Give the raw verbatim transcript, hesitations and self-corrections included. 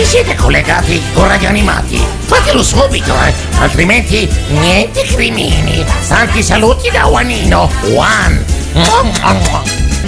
siete collegati con Radio Animati? Fatelo subito, eh! Altrimenti niente crimini. Tanti saluti da Juanino. Juan.